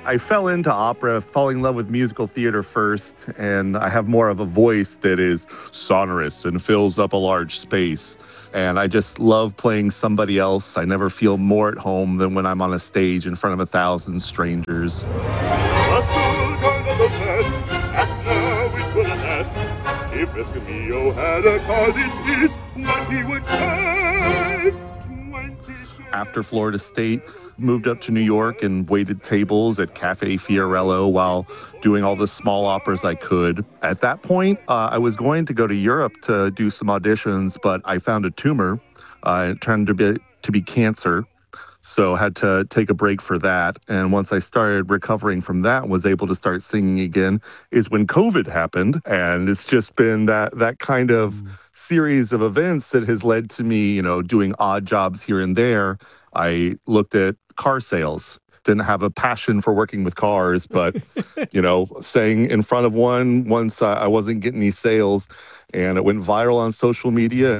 I fell into opera, falling in love with musical theater first, and I have more of a voice that is sonorous and fills up a large space. And I just love playing somebody else. I never feel more at home than when I'm on a stage in front of 1,000 strangers. If Escamillo had a car, this is what he would drive. After Florida State, moved up to New York and waited tables at Cafe Fiorello while doing all the small operas I could. At that point, I was going to go to Europe to do some auditions, but I found a tumor. It turned to be cancer. So had to take a break for that. And once I started recovering from that, was able to start singing again, is when COVID happened. And it's just been that kind of series of events that has led to me, doing odd jobs here and there. I looked at car sales. Didn't have a passion for working with cars, but, staying in front of one once I wasn't getting any sales, and it went viral on social media.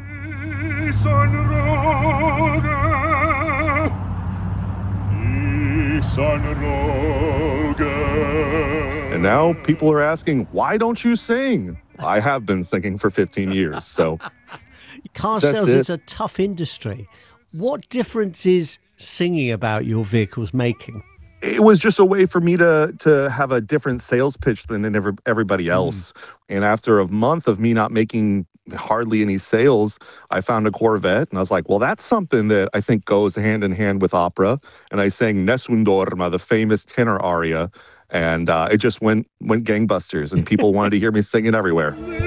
And now people are asking, why don't you sing? I have been singing for 15 years, so. Car sales is a tough industry. What difference is singing about your vehicles making? It was just a way for me to have a different sales pitch than everybody else. And after a month of me not making hardly any sales, I found a Corvette, and I was like, well, that's something that I think goes hand in hand with opera. And I sang Nessun Dorma, the famous tenor aria, and it just went gangbusters, and people wanted to hear me sing it everywhere.